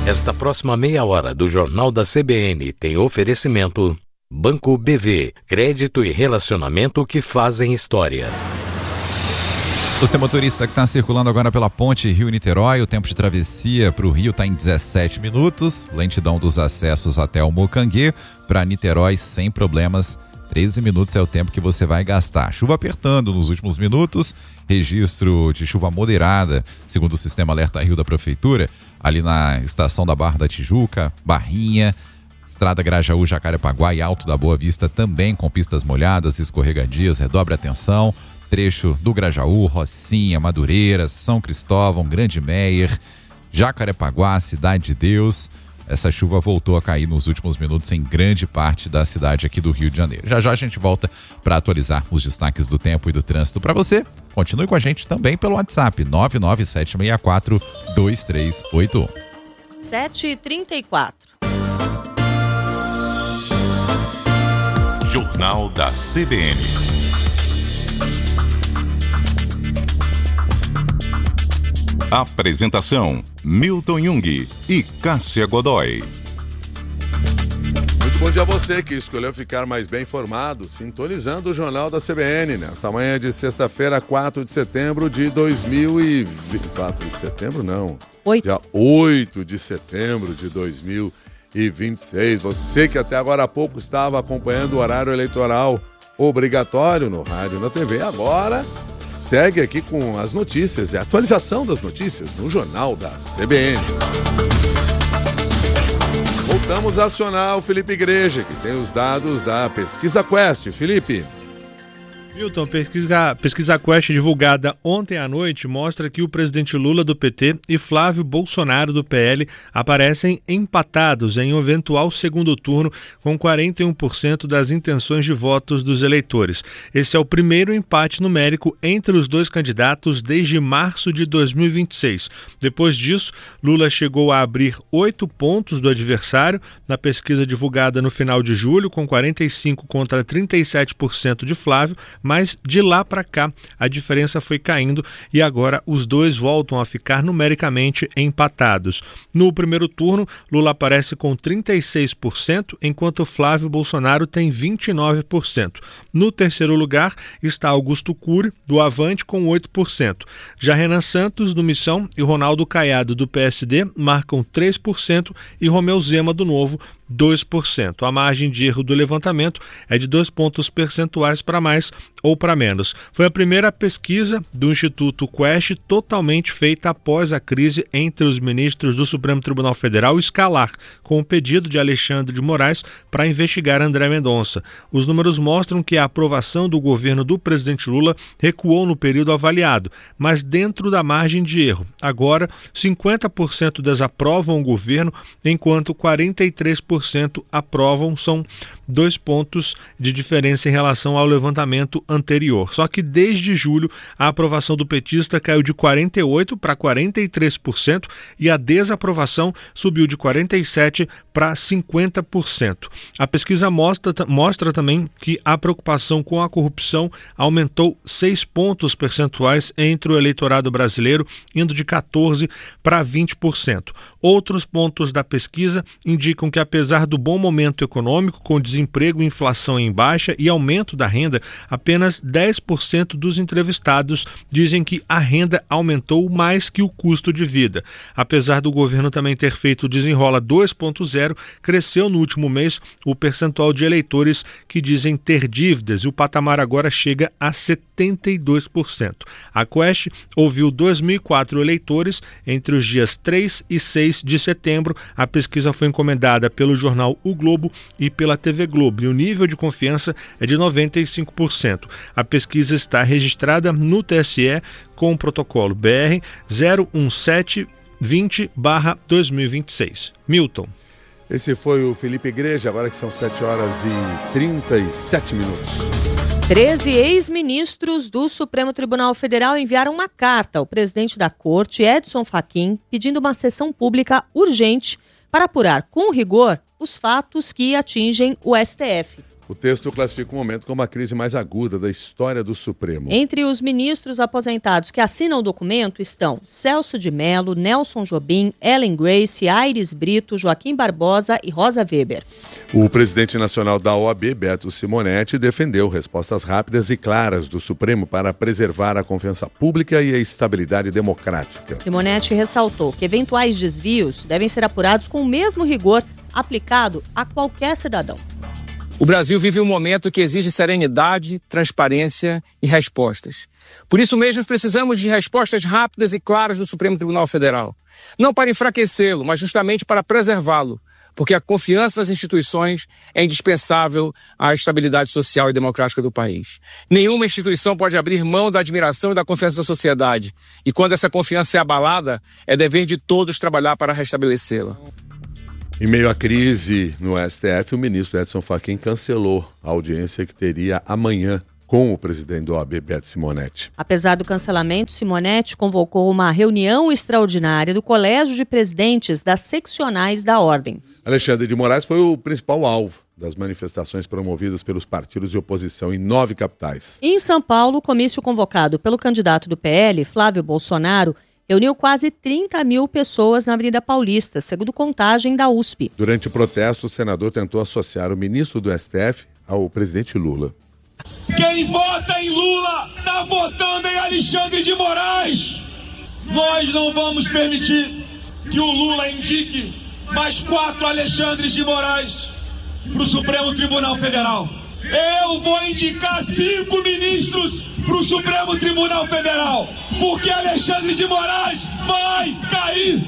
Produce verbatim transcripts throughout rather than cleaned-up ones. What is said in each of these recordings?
Esta próxima meia hora do Jornal da C B N tem oferecimento Banco B V, crédito e relacionamento que fazem história. Você motorista que está circulando agora pela ponte Rio-Niterói, o tempo de travessia para o Rio está em dezessete minutos, lentidão dos acessos até o Mocanguê, para Niterói sem problemas, treze minutos é o tempo que você vai gastar. Chuva apertando nos últimos minutos, registro de chuva moderada, segundo o Sistema Alerta Rio da Prefeitura, ali na estação da Barra da Tijuca, Barrinha, Estrada Grajaú, Jacarepaguá e Alto da Boa Vista também com pistas molhadas, escorregadias, redobre a atenção. Trecho do Grajaú, Rocinha, Madureira, São Cristóvão, Grande Meier, Jacarepaguá, Cidade de Deus. Essa chuva voltou a cair nos últimos minutos em grande parte da cidade aqui do Rio de Janeiro. Já já a gente volta para atualizar os destaques do tempo e do trânsito para você. Continue com a gente também pelo WhatsApp nove nove sete seis quatro dois três oito um. sete e trinta e quatro. Jornal da C B N. Apresentação: Milton Jung e Cássia Godoy. Muito bom dia a você que escolheu ficar mais bem informado, sintonizando o Jornal da C B N nesta manhã de sexta-feira, quatro de setembro de dois mil e vinte. quatro de setembro, não. Oito. Dia oito de setembro de dois mil e vinte e seis. Você que até agora há pouco estava acompanhando o horário eleitoral obrigatório no rádio e na T V, agora segue aqui com as notícias e a atualização das notícias no Jornal da C B N. Voltamos a acionar o Felipe Igreja, que tem os dados da Pesquisa Quest. Felipe. Milton, pesquisa, pesquisa Quest divulgada ontem à noite mostra que o presidente Lula do P T e Flávio Bolsonaro do P L aparecem empatados em um eventual segundo turno com quarenta e um por cento das intenções de votos dos eleitores. Esse é o primeiro empate numérico entre os dois candidatos desde março de dois mil e vinte e seis. Depois disso, Lula chegou a abrir oito pontos do adversário na pesquisa divulgada no final de julho, com quarenta e cinco contra trinta e sete por cento de Flávio, mas de lá para cá a diferença foi caindo e agora os dois voltam a ficar numericamente empatados. No primeiro turno, Lula aparece com trinta e seis por cento, enquanto Flávio Bolsonaro tem vinte e nove por cento. No terceiro lugar está Augusto Cury, do Avante, com oito por cento. Já Renan Santos, do Missão, e Ronaldo Caiado, do P S D, marcam três por cento e Romeu Zema, do Novo, dois por cento. A margem de erro do levantamento é de dois pontos percentuais para mais ou para menos. Foi a primeira pesquisa do Instituto Quest totalmente feita após a crise entre os ministros do Supremo Tribunal Federal escalar, com o pedido de Alexandre de Moraes para investigar André Mendonça. Os números mostram que a aprovação do governo do presidente Lula recuou no período avaliado, mas dentro da margem de erro. Agora, cinquenta por cento desaprovam o governo, enquanto quarenta e três por cento aprovam. São dois pontos de diferença em relação ao levantamento anterior. Só que desde julho a aprovação do petista caiu de quarenta e oito por cento para quarenta e três por cento e a desaprovação subiu de quarenta e sete por cento para cinquenta por cento. A pesquisa mostra, mostra também que a preocupação com a corrupção aumentou seis pontos percentuais entre o eleitorado brasileiro, indo de quatorze por cento para vinte por cento. Outros pontos da pesquisa indicam que, apesar do bom momento econômico, com desemprego e inflação em baixa e aumento da renda, apenas dez por cento dos entrevistados dizem que a renda aumentou mais que o custo de vida. Apesar do governo também ter feito o Desenrola dois ponto zero, cresceu no último mês o percentual de eleitores que dizem ter dívidas e o patamar agora chega a setenta e dois por cento. A Quest ouviu dois mil e quatro eleitores entre os dias três e seis de setembro. A pesquisa foi encomendada pelo jornal O Globo e pela T V Globo e o nível de confiança é de noventa e cinco por cento. A pesquisa está registrada no T S E com o protocolo B R zero um sete vinte barra dois mil e vinte e seis. Milton. Esse foi o Felipe Igreja, agora que são sete horas e trinta e sete minutos. treze ex-ministros do Supremo Tribunal Federal enviaram uma carta ao presidente da Corte, Edson Fachin, pedindo uma sessão pública urgente para apurar com rigor os fatos que atingem o S T F. O texto classifica o momento como a crise mais aguda da história do Supremo. Entre os ministros aposentados que assinam o documento estão Celso de Mello, Nelson Jobim, Ellen Grace, Aires Brito, Joaquim Barbosa e Rosa Weber. O presidente nacional da O A B, Beto Simonetti, defendeu respostas rápidas e claras do Supremo para preservar a confiança pública e a estabilidade democrática. Simonetti ressaltou que eventuais desvios devem ser apurados com o mesmo rigor aplicado a qualquer cidadão. O Brasil vive um momento que exige serenidade, transparência e respostas. Por isso mesmo precisamos de respostas rápidas e claras do Supremo Tribunal Federal. Não para enfraquecê-lo, mas justamente para preservá-lo, porque a confiança nas instituições é indispensável à estabilidade social e democrática do país. Nenhuma instituição pode abrir mão da admiração e da confiança da sociedade. E quando essa confiança é abalada, é dever de todos trabalhar para restabelecê-la. Em meio à crise no S T F, o ministro Edson Fachin cancelou a audiência que teria amanhã com o presidente da O A B, Beto Simonetti. Apesar do cancelamento, Simonetti convocou uma reunião extraordinária do Colégio de Presidentes das Seccionais da Ordem. Alexandre de Moraes foi o principal alvo das manifestações promovidas pelos partidos de oposição em nove capitais. Em São Paulo, o comício convocado pelo candidato do P L, Flávio Bolsonaro, reuniu quase trinta mil pessoas na Avenida Paulista, segundo contagem da U S P. Durante o protesto, o senador tentou associar o ministro do S T F ao presidente Lula. Quem vota em Lula está votando em Alexandre de Moraes. Nós não vamos permitir que o Lula indique mais quatro Alexandres de Moraes para o Supremo Tribunal Federal. Eu vou indicar cinco ministros para o Supremo Tribunal Federal, porque Alexandre de Moraes vai cair.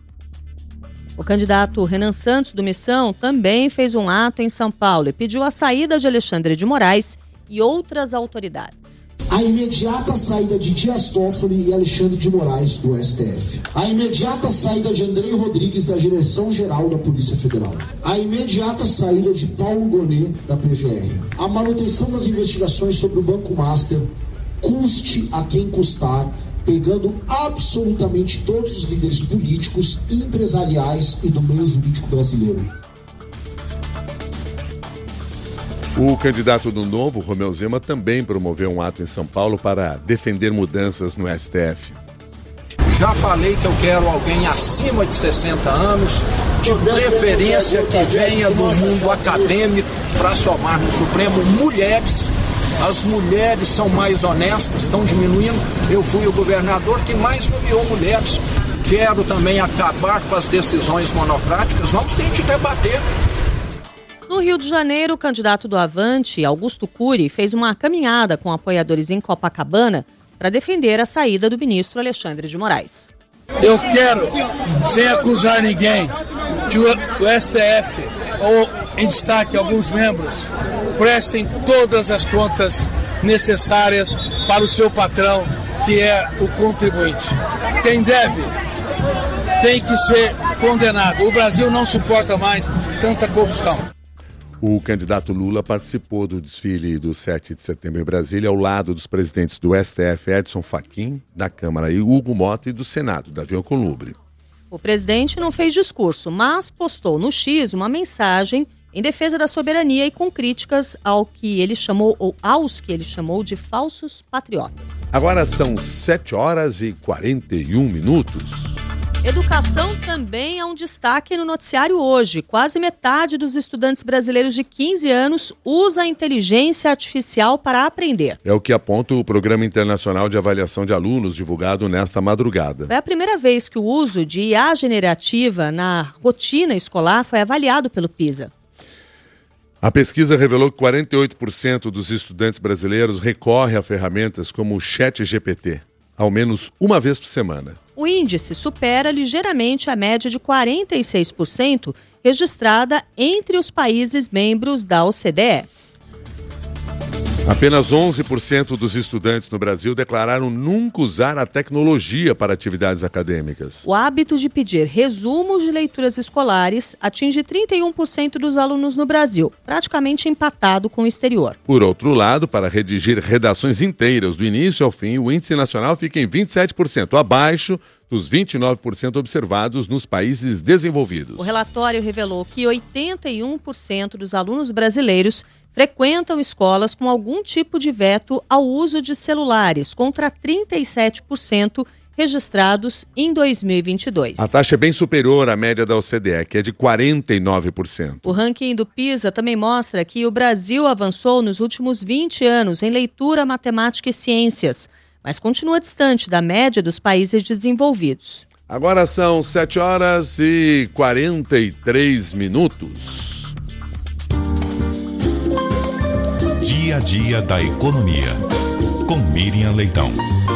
O candidato Renan Santos, do Missão, também fez um ato em São Paulo e pediu a saída de Alexandre de Moraes e outras autoridades. A imediata saída de Dias Toffoli e Alexandre de Moraes do S T F. A imediata saída de Andrei Rodrigues da Direção-Geral da Polícia Federal. A imediata saída de Paulo Gonet da P G R. A manutenção das investigações sobre o Banco Master, custe a quem custar, pegando absolutamente todos os líderes políticos, empresariais e do meio jurídico brasileiro. O candidato do Novo, Romeu Zema, também promoveu um ato em São Paulo para defender mudanças no S T F. Já falei que eu quero alguém acima de sessenta anos, de preferência que venha do mundo acadêmico para somar no Supremo mulheres. As mulheres são mais honestas, estão diminuindo. Eu fui o governador que mais nomeou mulheres. Quero também acabar com as decisões monocráticas. Vamos ter que debater. No Rio de Janeiro, o candidato do Avante, Augusto Cury, fez uma caminhada com apoiadores em Copacabana para defender a saída do ministro Alexandre de Moraes. Eu quero, sem acusar ninguém, que o S T F, ou em destaque alguns membros, prestem todas as contas necessárias para o seu patrão, que é o contribuinte. Quem deve tem que ser condenado. O Brasil não suporta mais tanta corrupção. O candidato Lula participou do desfile do sete de setembro em Brasília ao lado dos presidentes do S T F, Edson Fachin, da Câmara, Hugo Mota, e do Senado, Davi Alcolumbre. O presidente não fez discurso, mas postou no X uma mensagem em defesa da soberania e com críticas ao que ele chamou, ou aos que ele chamou de falsos patriotas. Agora são sete horas e quarenta e um minutos. Educação também é um destaque no noticiário hoje. Quase metade dos estudantes brasileiros de quinze anos usa a inteligência artificial para aprender. É o que aponta o Programa Internacional de Avaliação de Alunos, divulgado nesta madrugada. É a primeira vez que o uso de I A generativa na rotina escolar foi avaliado pelo PISA. A pesquisa revelou que quarenta e oito por cento dos estudantes brasileiros recorrem a ferramentas como o Chat G P T, ao menos uma vez por semana. O índice supera ligeiramente a média de quarenta e seis por cento registrada entre os países membros da O C D E. Apenas onze por cento dos estudantes no Brasil declararam nunca usar a tecnologia para atividades acadêmicas. O hábito de pedir resumos de leituras escolares atinge trinta e um por cento dos alunos no Brasil, praticamente empatado com o exterior. Por outro lado, para redigir redações inteiras do início ao fim, o índice nacional fica em vinte e sete por cento, abaixo dos vinte e nove por cento observados nos países desenvolvidos. O relatório revelou que oitenta e um por cento dos alunos brasileiros frequentam escolas com algum tipo de veto ao uso de celulares, contra trinta e sete por cento registrados em dois mil e vinte e dois. A taxa é bem superior à média da O C D E, que é de quarenta e nove por cento. O ranking do PISA também mostra que o Brasil avançou nos últimos vinte anos em leitura, matemática e ciências, mas continua distante da média dos países desenvolvidos. Agora são sete horas e quarenta e três minutos. Dia a dia da economia, com Miriam Leitão.